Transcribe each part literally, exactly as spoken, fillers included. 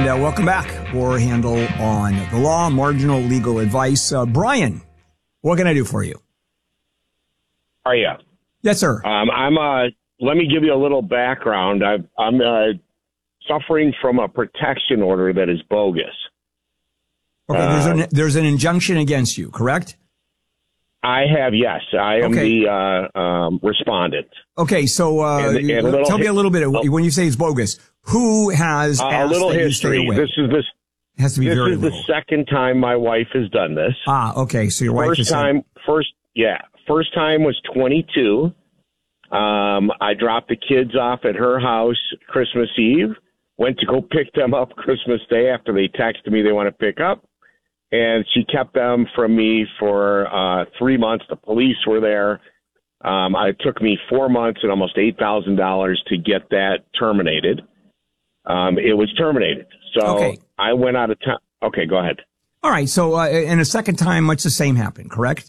And uh, welcome back. War Handle on the law, marginal legal advice. Uh, Brian, what can I do for you? How are you? Yes, sir. Um, I'm. Uh, let me give you a little background. I've, I'm uh, suffering from a protection order that is bogus. Okay, uh, there's an there's an injunction against you, correct? I have, yes. I am okay. the uh, um, respondent. Okay, so uh, and, and a tell me hi- a little bit. Of, when you say it's bogus, who has uh, asked a little that history? you stay away? This is this. It has to be this very is little. the second time my wife has done this. Ah, okay. So your wife first is time, first, yeah, first time was twenty-two. Um, I dropped the kids off at her house Christmas Eve. Went to go pick them up Christmas Day after they texted me they want to pick up. And she kept them from me for uh, three months. The police were there. Um, it took me four months and almost eight thousand dollars to get that terminated. Um, it was terminated. So okay. I went out of town. Okay, go ahead. All right. So uh, in a second time, much the same happened, correct?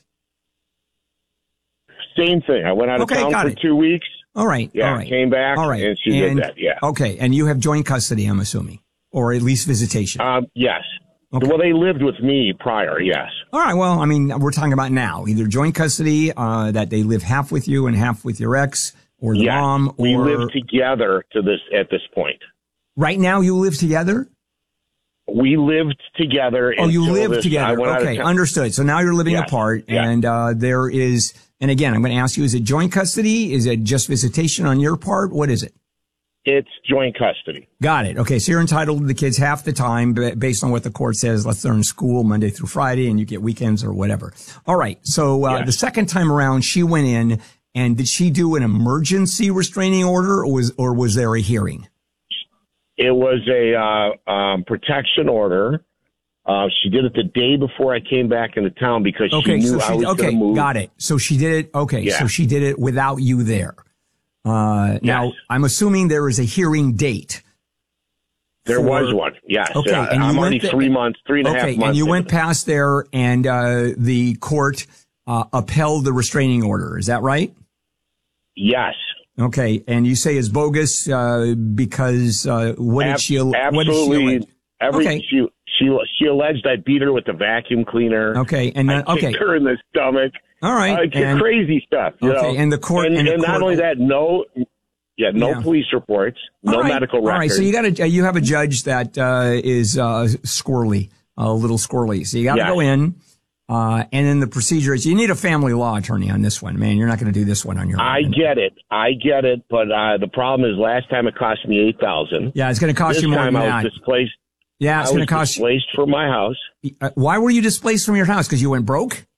Same thing. I went out okay, of town for it. two weeks. All right. Yeah, all right. came back all right. and she and, did that. Yeah. Okay. And you have joint custody, I'm assuming, or at least visitation. Um, yes. Okay. Well, they lived with me prior, yes. All right. Well, I mean, we're talking about now, either joint custody, uh, that they live half with you and half with your ex, or the yes. mom, or... We live together to this, at this point. Right now you live together? We lived together. Oh, you live this, together. Okay. Understood. So now you're living yes. apart yes. and, uh, there is, and again, I'm going to ask you, is it joint custody? Is it just visitation on your part? What is it? It's joint custody. Got it. Okay. So you're entitled to the kids half the time based on what the court says. Let's they're in school Monday through Friday and you get weekends or whatever. All right. So, uh, yes. the second time around, she went in and did she do an emergency restraining order or was, or was there a hearing? It was a, uh, um, protection order. Uh, she did it the day before I came back into town because okay, she knew so she, I was okay, going to move. Got it. So she did it. Okay. Yeah. So she did it without you there. Uh, yes. Now I'm assuming there is a hearing date. There for, was one. Yes. Okay. Uh, and you I'm went already th- three months, three and a okay, half months. And you went into past there and, uh, the court, uh, upheld the restraining order. Is that right? Yes. Okay. And you say it's bogus, uh, because, uh, what did Ab- she, what did she absolutely. allege? Every, okay. she, she, she alleged I beat her with the vacuum cleaner. Okay. And then, I okay. kicked her in the stomach. All right. Uh, and, crazy stuff. You okay. know? And the court, and, and, the and court, not only that, no, yeah, no yeah. police reports, no right. medical records. All right. So you got to, you have a judge that, uh, is, uh, squirrely, a little squirrely. So you got to yes. go in. Uh, and then the procedure is you need a family law attorney on this one, man. You're not going to do this one on your own. I get it. I get it. But, uh, the problem is last time it cost me eight thousand dollars. Yeah. It's going to cost this you more time than I that. was displaced. Yeah. It's I going to was cost displaced from my house. you. Uh, why were you displaced from your house? Because you went broke?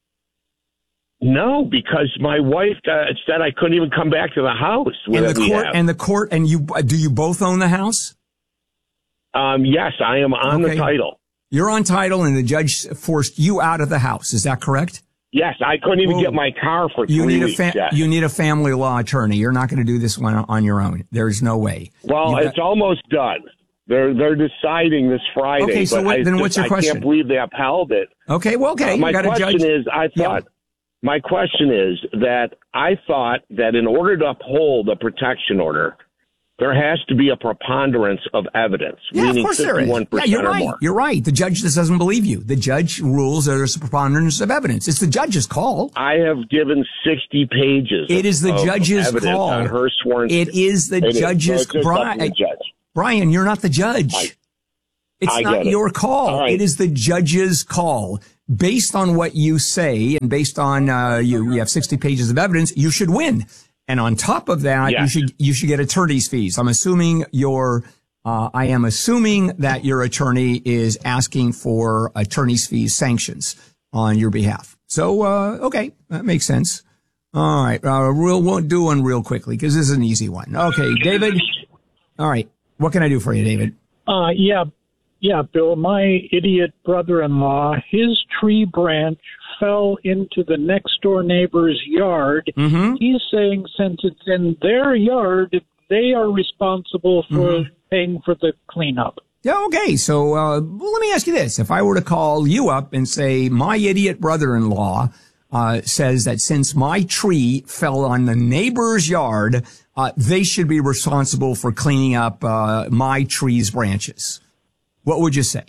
No, because my wife uh, said I couldn't even come back to the house. And the that we court, have. and the court, and you, do you both own the house? Um, yes, I am on Okay. the title. You're on title and the judge forced you out of the house. Is that correct? Yes, I couldn't even Well, get my car for three You need a weeks. fa- yes. you need a family law attorney. You're not going to do this one on your own. There's no way. Well, You it's got- almost done. They're they're deciding this Friday. Okay, so but what- I then just, what's your I question? can't believe they upheld it. Okay, well, okay. Uh, you my got a question judge. is, I thought. Yeah. My question is that I thought that in order to uphold a protection order, there has to be a preponderance of evidence, Yeah, of meaning course there is. fifty-one Yeah, percent you're or right. more. You're right. The judge just doesn't believe you. The judge rules there's a preponderance of evidence. It's the judge's call. I have given sixty pages. It is the of judge's evidence call. on her sworn. It is the It is. judge's. No, it's just up Brian, to the judge. Brian, you're not the judge. I- It's I not get it. your call. All right. It is the judge's call. Based on what you say and based on uh, you, you have sixty pages of evidence, you should win. And on top of that, Yes. you should you should get attorney's fees. I'm assuming your uh, I am assuming that your attorney is asking for attorney's fees sanctions on your behalf. So uh, okay, that makes sense. All right, uh, we'll won't do one real quickly because this is an easy one. Okay, David. All right, what can I do for you, David? Uh, yeah, yeah, Bill, my idiot brother-in-law, his tree branch fell into the next door neighbor's yard. Mm-hmm. He's saying since it's in their yard, they are responsible for Mm-hmm. paying for the cleanup. Yeah, okay. So uh, well, let me ask you this. If I were to call you up and say, my idiot brother-in-law uh, says that since my tree fell on the neighbor's yard, uh, they should be responsible for cleaning up uh, my tree's branches. what would you say?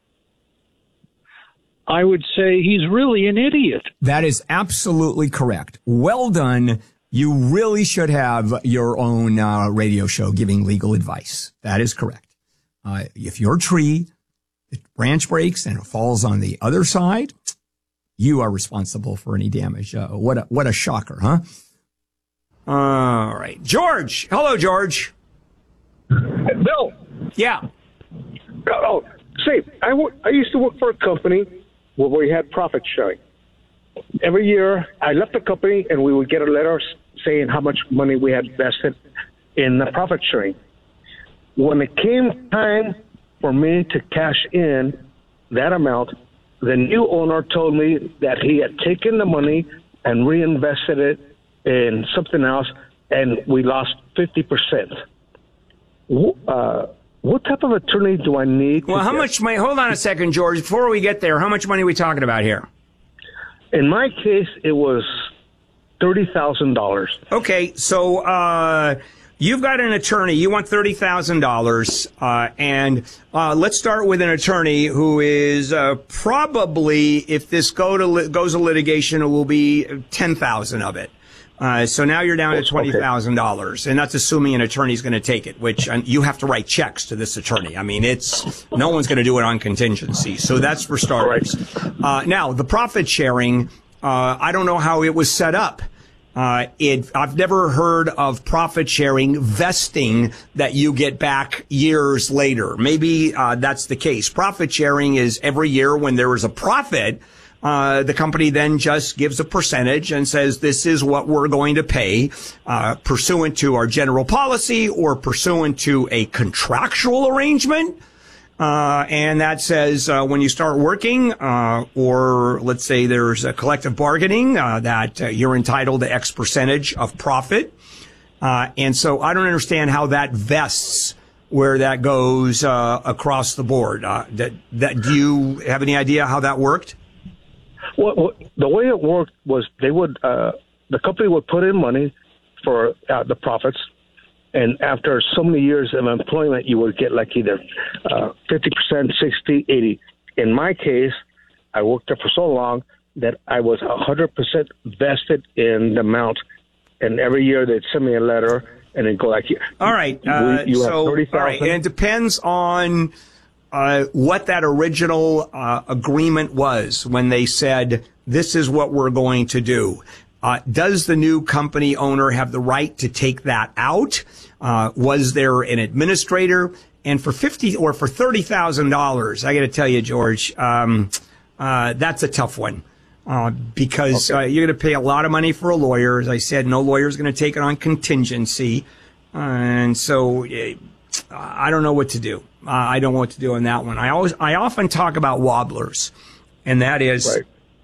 I would say he's really an idiot. That is absolutely correct. Well done. You really should have your own uh, radio show giving legal advice. That is correct. Uh, if your tree, the branch breaks and it falls on the other side, you are responsible for any damage. Uh, what a, what a shocker, huh? All right. George. Hello, George. Bill. Yeah. Oh, say, I, w- I used to work for a company where we had profit sharing. Every year, I left the company and we would get a letter saying how much money we had invested in the profit sharing. When it came time for me to cash in that amount, the new owner told me that he had taken the money and reinvested it in something else, and we lost fifty percent. Uh, what type of attorney do I need? Well, how get? much money? Hold on a second, George. Before we get there, how much money are we talking about here? In my case, it was thirty thousand dollars. Okay, so uh, you've got an attorney. You want thirty thousand dollars, uh, and uh, let's start with an attorney who is uh, probably, if this go to li- goes to litigation, it will be ten thousand of it. Uh, so now you're down to twenty thousand dollars, and that's assuming an attorney's going to take it, which uh, you have to write checks to this attorney. I mean, it's, no one's going to do it on contingency. So that's for starters. Uh, now, the profit sharing, uh, I don't know how it was set up. Uh, it, I've never heard of profit sharing vesting that you get back years later. Maybe, uh, that's the case. Profit sharing is every year when there is a profit, Uh, the company then just gives a percentage and says, this is what we're going to pay, uh, pursuant to our general policy or pursuant to a contractual arrangement. Uh, and that says, uh, when you start working, uh, or let's say there's a collective bargaining, uh, that uh, you're entitled to X percentage of profit. Uh, and so I don't understand how that vests where that goes, uh, across the board. Uh, that, that, do you have any idea how that worked? Well, the way it worked was they would, uh, the company would put in money for uh, the profits, and after so many years of employment, you would get like either uh, fifty percent, sixty, eighty. In my case, I worked there for so long that I was one hundred percent vested in the amount, and every year they'd send me a letter, and it'd go like, all right, uh, you so, have thirty thousand. All right, and it depends on Uh, what that original uh, agreement was when they said, this is what we're going to do. Uh, does the new company owner have the right to take that out? Uh, was there an administrator? And for fifty or for thirty thousand dollars, I got to tell you, George, um, uh, that's a tough one. Uh, because okay. uh, you're going to pay a lot of money for a lawyer. As I said, no lawyer is going to take it on contingency. Uh, and so uh, I don't know what to do. Uh, I don't know what to do on that one. I always, I often talk about wobblers, and that is right.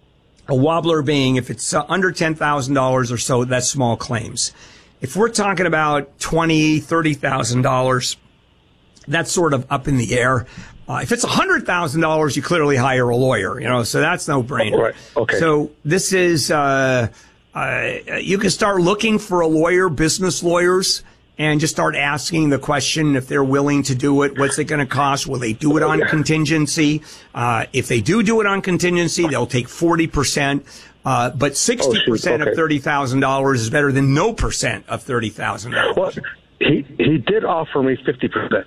A wobbler being if it's uh, under ten thousand dollars or so, that's small claims. If we're talking about twenty thousand dollars, thirty thousand dollars, that's sort of up in the air. Uh, if it's one hundred thousand dollars, you clearly hire a lawyer, you know, so that's no brainer. Oh, right. Okay. So this is, uh, uh, you can start looking for a lawyer, business lawyers, and just start asking the question if they're willing to do it. What's it going to cost? Will they do it on contingency? Uh, if they do do it on contingency, they'll take forty percent. Uh, but sixty percent oh, okay. of thirty thousand dollars is better than no percent of thirty thousand dollars. Well, he, he did offer me fifty percent.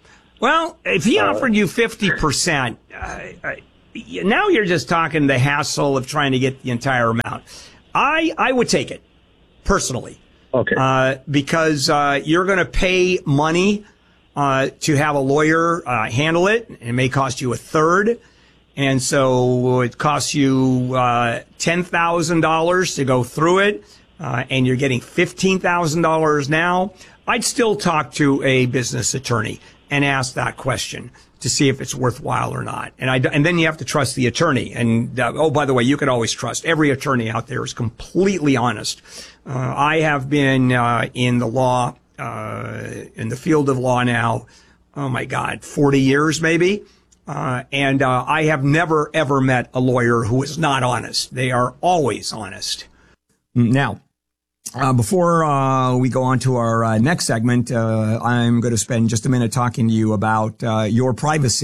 Well, if he uh, offered you fifty percent, uh, uh, now you're just talking the hassle of trying to get the entire amount. I, I would take it, personally. Okay. Uh, because, uh, you're going to pay money, uh, to have a lawyer, uh, handle it. It may cost you a third. And so it costs you, uh, ten thousand dollars to go through it. Uh, and you're getting fifteen thousand dollars now. I'd still talk to a business attorney and ask that question to see if it's worthwhile or not. And I, and then you have to trust the attorney. And, uh, oh, by the way, you can always trust every attorney out there is completely honest. Uh, I have been, uh, in the law, uh, in the field of law now, oh my God, forty years maybe. Uh, and, uh, I have never ever met a lawyer who is not honest. They are always honest. Now, Uh, before, uh, we go on to our uh, next segment, uh, I'm going to spend just a minute talking to you about, uh, your privacy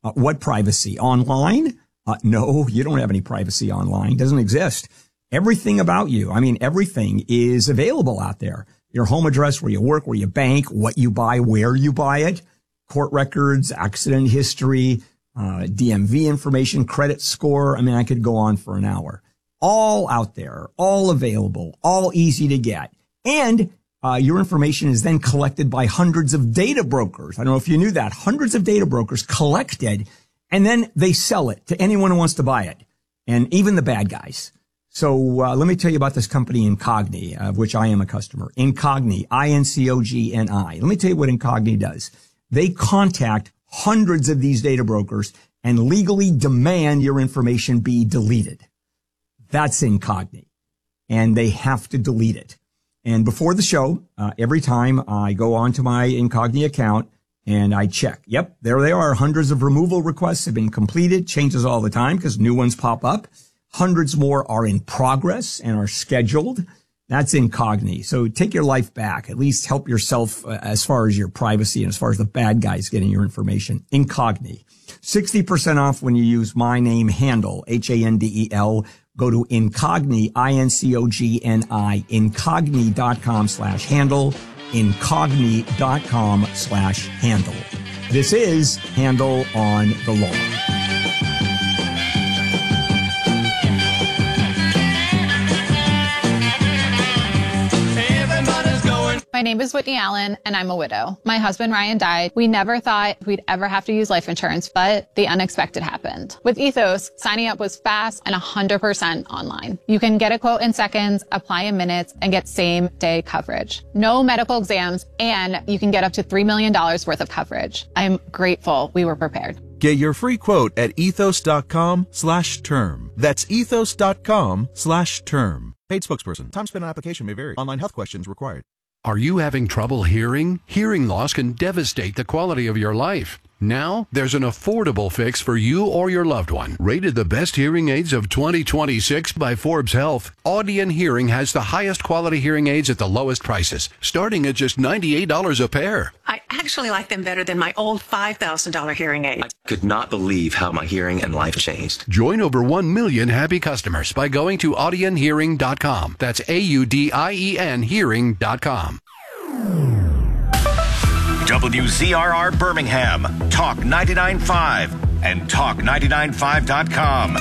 Uh, what privacy? Online? Uh, no, you don't have any privacy online. It doesn't exist. Everything about you, I mean, everything is available out there. Your home address, where you work, where you bank, what you buy, where you buy it, court records, accident history, uh, D M V information, credit score. I mean, I could go on for an hour. All out there, all available, all easy to get. And uh, your information is then collected by hundreds of data brokers. I don't know if you knew that. Hundreds of data brokers collected, and then they sell it to anyone who wants to buy it, and even the bad guys. So uh, let me tell you about this company, Incogni, of which I am a customer. Incogni, I N C O G N I. Let me tell you what Incogni does. They contact hundreds of these data brokers and legally demand your information be deleted. That's Incogni. And they have to delete it. And before the show, uh, every time I go onto my Incogni account and I check, yep, there they are. Hundreds of removal requests have been completed. Changes all the time because new ones pop up. Hundreds more are in progress and are scheduled. That's Incogni. So take your life back. At least help yourself uh, as far as your privacy and as far as the bad guys getting your information. Incogni. sixty percent off when you use my name handle, H A N D E L. Go to Incogni, I N C O G N I, incogni.com slash handle, incogni.com slash handle. This is Handle on the Law. My name is Whitney Allen, and I'm a widow. My husband, Ryan, died. We never thought we'd ever have to use life insurance, but the unexpected happened. With Ethos, signing up was fast and one hundred percent online. You can get a quote in seconds, apply in minutes, and get same-day coverage. No medical exams, and you can get up to three million dollars worth of coverage. I'm grateful we were prepared. Get your free quote at ethos.com slash term. That's ethos.com slash term. Paid spokesperson. Time spent on application may vary. Online health questions required. Are you having trouble hearing? Hearing loss can devastate the quality of your life. Now, there's an affordable fix for you or your loved one. Rated the best hearing aids of twenty twenty-six by Forbes Health, Audion Hearing has the highest quality hearing aids at the lowest prices, starting at just ninety-eight dollars a pair. I actually like them better than my old five thousand dollars hearing aid. I could not believe how my hearing and life changed. Join over one million happy customers by going to audien hearing dot com. That's A U D I E N hearing dot com. W Z R R Birmingham, Talk ninety-nine point five, and talk ninety-nine point five dot com.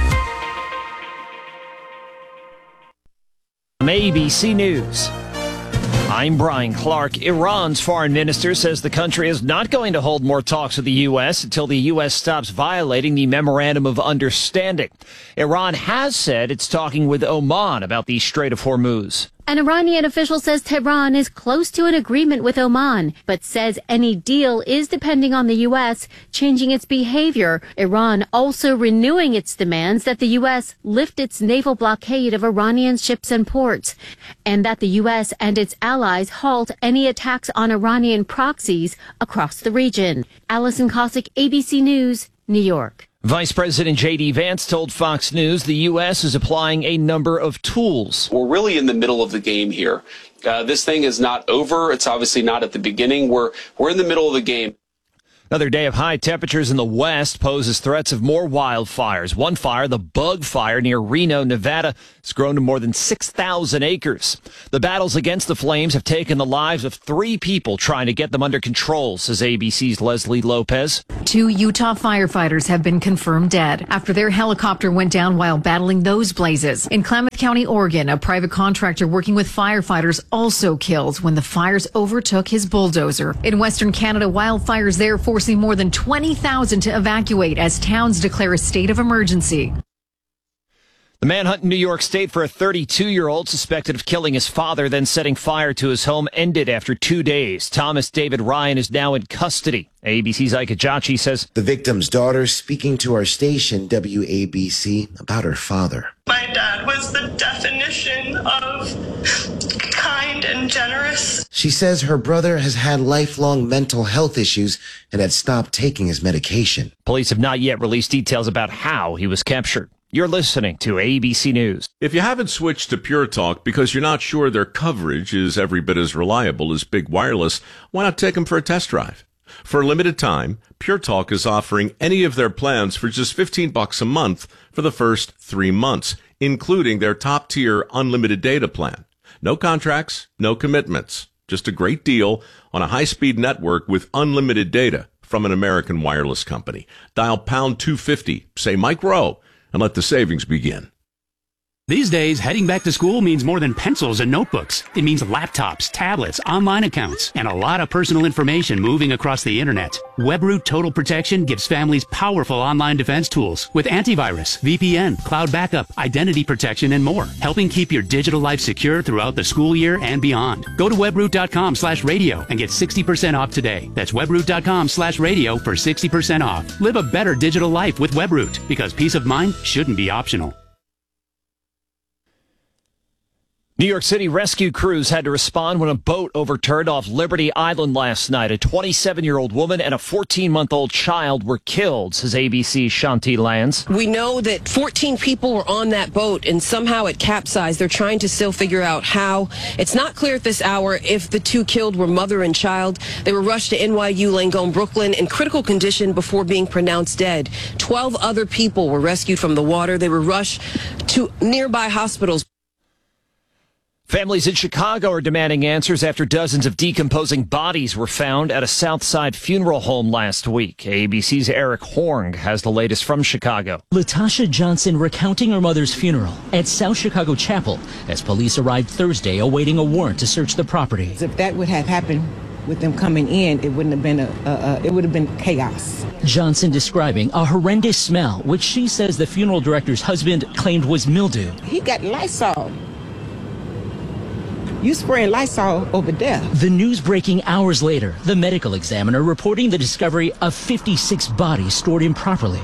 A B C News. I'm Brian Clark. Iran's foreign minister says the country is not going to hold more talks with the U S until the U S stops violating the Memorandum of Understanding. Iran has said it's talking with Oman about the Strait of Hormuz. An Iranian official says Tehran is close to an agreement with Oman, but says any deal is depending on the U S changing its behavior. Iran also renewing its demands that the U S lift its naval blockade of Iranian ships and ports, and that the U S and its allies halt any attacks on Iranian proxies across the region. Allison Cossack, A B C News, New York. Vice President J D Vance told Fox News the U S is applying a number of tools. We're really in the middle of the game here. Uh, this thing is not over. It's obviously not at the beginning. We're we're in the middle of the game. Another day of high temperatures in the west poses threats of more wildfires. One fire, the Bug Fire near Reno, Nevada, has grown to more than six thousand acres. The battles against the flames have taken the lives of three people trying to get them under control, says A B C's Leslie Lopez. Two Utah firefighters have been confirmed dead after their helicopter went down while battling those blazes. In Klamath County, Oregon, a private contractor working with firefighters also killed when the fires overtook his bulldozer. In Western Canada, wildfires there forcing more than twenty thousand to evacuate as towns declare a state of emergency. The manhunt in New York State for a thirty-two-year-old suspected of killing his father, then setting fire to his home, ended after two days. Thomas David Ryan is now in custody. A B C's Ike Ajachi says the victim's daughter speaking to our station, W A B C, about her father. My dad was the definition of kind and generous. She says her brother has had lifelong mental health issues and had stopped taking his medication. Police have not yet released details about how he was captured. You're listening to A B C News. If you haven't switched to Pure Talk because you're not sure their coverage is every bit as reliable as Big Wireless, why not take them for a test drive? For a limited time, Pure Talk is offering any of their plans for just fifteen bucks a month for the first three months, including their top-tier unlimited data plan. No contracts, no commitments. Just a great deal on a high-speed network with unlimited data from an American wireless company. Dial pound two fifty, say Mike Rowe, and let the savings begin. These days, heading back to school means more than pencils and notebooks. It means laptops, tablets, online accounts, and a lot of personal information moving across the internet. WebRoot Total Protection gives families powerful online defense tools with antivirus, V P N, cloud backup, identity protection, and more, helping keep your digital life secure throughout the school year and beyond. Go to webroot.com slash radio and get sixty percent off today. That's webroot.com slash radio for sixty percent off. Live a better digital life with WebRoot, because peace of mind shouldn't be optional. New York City rescue crews had to respond when a boat overturned off Liberty Island last night. A twenty-seven-year-old woman and a fourteen-month-old child were killed, says A B C's Shanti Lands. We know that fourteen people were on that boat and somehow it capsized. They're trying to still figure out how. It's not clear at this hour if the two killed were mother and child. They were rushed to N Y U Langone, Brooklyn in critical condition before being pronounced dead. Twelve other people were rescued from the water. They were rushed to nearby hospitals. Families in Chicago are demanding answers after dozens of decomposing bodies were found at a Southside funeral home last week. A B C's Eric Horng has the latest from Chicago. Latasha Johnson recounting her mother's funeral at South Chicago Chapel as police arrived Thursday awaiting a warrant to search the property. If that would have happened with them coming in, it wouldn't have been a, a, a it would have been chaos. Johnson describing a horrendous smell, which she says the funeral director's husband claimed was mildew. He got Lysol. You spraying Lysol over there. The news breaking hours later, the medical examiner reporting the discovery of fifty-six bodies stored improperly.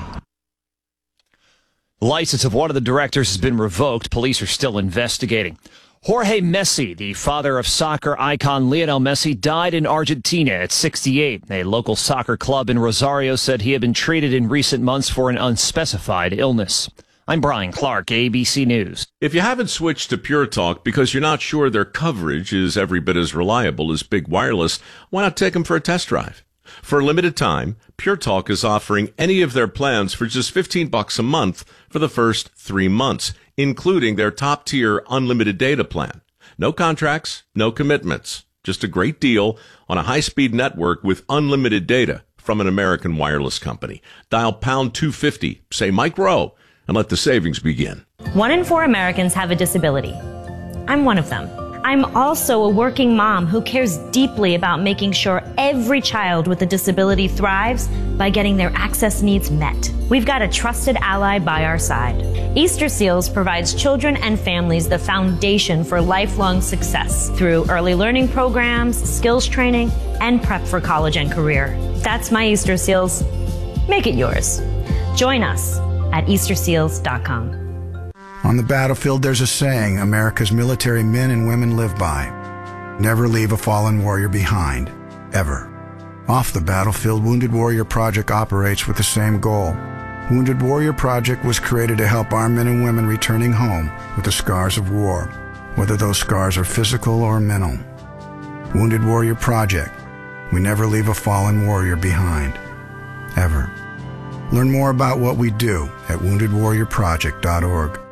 The license of one of the directors has been revoked. Police are still investigating. Jorge Messi, the father of soccer icon Lionel Messi, died in Argentina at sixty-eight. A local soccer club in Rosario said he had been treated in recent months for an unspecified illness. I'm Brian Clark, A B C News. If you haven't switched to Pure Talk because you're not sure their coverage is every bit as reliable as Big Wireless, why not take them for a test drive? For a limited time, Pure Talk is offering any of their plans for just fifteen bucks a month for the first three months, including their top-tier unlimited data plan. No contracts, no commitments. Just a great deal on a high-speed network with unlimited data from an American wireless company. Dial pound two fifty, say Mike Rowe, and let the savings begin. One in four Americans have a disability. I'm one of them. I'm also a working mom who cares deeply about making sure every child with a disability thrives by getting their access needs met. We've got a trusted ally by our side. Easter Seals provides children and families the foundation for lifelong success through early learning programs, skills training, and prep for college and career. That's my Easter Seals. Make it yours. Join us at easter seals dot com. On the battlefield, there's a saying America's military men and women live by. Never leave a fallen warrior behind, ever. Off the battlefield, Wounded Warrior Project operates with the same goal. Wounded Warrior Project was created to help our men and women returning home with the scars of war, whether those scars are physical or mental. Wounded Warrior Project. We never leave a fallen warrior behind, ever. Learn more about what we do at wounded warrior project dot org.